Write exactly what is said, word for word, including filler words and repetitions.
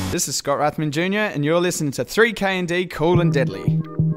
This is Scott Rathman Junior and you're listening to three K and D Cool and Deadly.